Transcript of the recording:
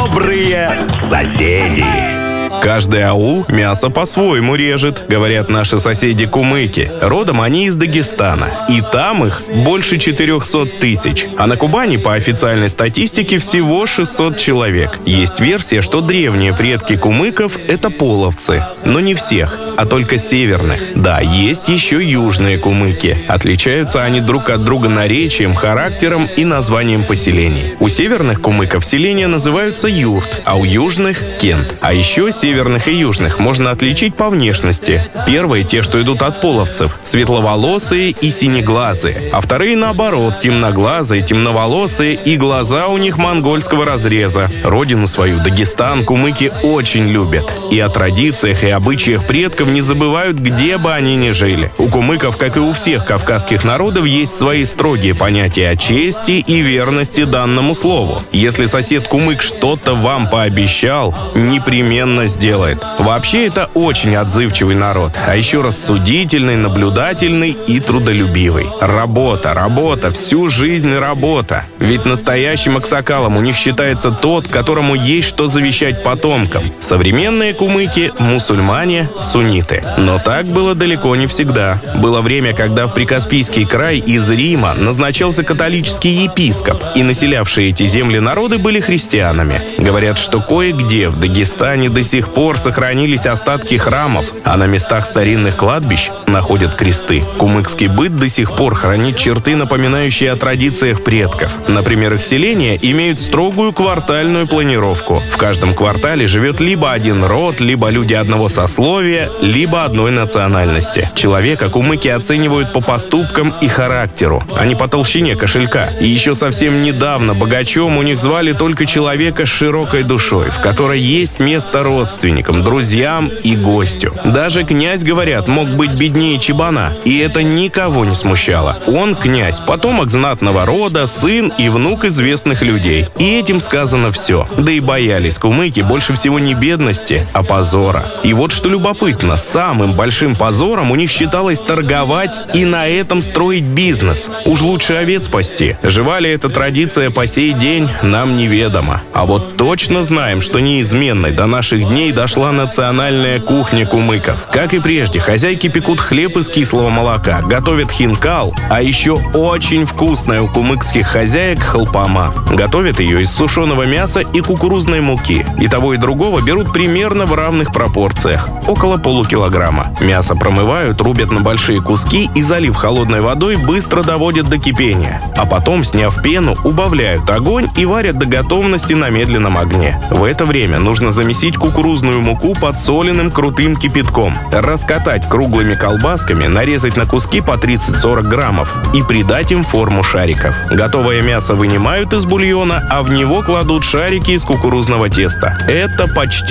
Добрые соседи. Каждый аул мясо по-своему режет, говорят наши соседи-кумыки. Родом они из Дагестана. И там их больше 400 тысяч. А на Кубани, по официальной статистике, всего 600 человек. Есть версия, что древние предки кумыков — это половцы. Но не всех, а только северных. Да, есть еще южные кумыки. Отличаются они друг от друга наречием, характером и названием поселений. У северных кумыков селения называются юрт, а у южных — кент. А еще северных и южных можно отличить по внешности. Первые — те, что идут от половцев, светловолосые и синеглазые. А вторые, наоборот, темноглазые, темноволосые и глаза у них монгольского разреза. Родину свою, Дагестан, кумыки очень любят. И о традициях и обычаях предков не забывают, где бы они ни жили. У кумыков, как и у всех кавказских народов, есть свои строгие понятия о чести и верности данному слову. Если сосед-кумык что-то вам пообещал, непременно сделает. Вообще, это очень отзывчивый народ, а еще рассудительный, наблюдательный и трудолюбивый. Работа, всю жизнь работа. Ведь настоящим аксакалом у них считается тот, которому есть что завещать потомкам. Современные кумыки — мусульмане, сунниты. Но так было далеко не всегда. Было время, когда в Прикаспийский край из Рима назначался католический епископ, и населявшие эти земли народы были христианами. Говорят, что кое-где в Дагестане до сих пор сохранились остатки храмов, а на местах старинных кладбищ находят кресты. Кумыкский быт до сих пор хранит черты, напоминающие о традициях предков. Например, их селения имеют строгую квартальную планировку. В каждом квартале живет либо один род, либо люди одного сословия, либо одной национальности. Человека кумыки оценивают по поступкам и характеру, а не по толщине кошелька. И еще совсем недавно богачом у них звали только человека с широкой душой, в которой есть место родственникам, друзьям и гостю. Даже князь, говорят, мог быть беднее чабана, и это никого не смущало. Он, князь, потомок знатного рода, сын и внук известных людей. И этим сказано все. Да и боялись кумыки больше всего не бедности, а позора. И вот что любопытно, самым большим позором у них считалось торговать и на этом строить бизнес. Уж лучше овец пасти. Жива ли эта традиция по сей день, нам неведомо. А вот точно знаем, что неизменной до наших дней дошла национальная кухня кумыков. Как и прежде, хозяйки пекут хлеб из кислого молока, готовят хинкал, а еще очень вкусная у кумыкских хозяек халпама. Готовят ее из сушеного мяса и кукурузной муки. И того, и другого берут примерно в равных пропорциях, около полукилограмма. Мясо промывают, рубят на большие куски и, залив холодной водой, быстро доводят до кипения. А потом, сняв пену, убавляют огонь и варят до готовности на медленном огне. В это время нужно замесить кукурузную муку подсоленным крутым кипятком, раскатать круглыми колбасками, нарезать на куски по 30-40 граммов и придать им форму шариков. Готовое мясо вынимают из бульона, а в него кладут шарики из кукурузного теста. Это почти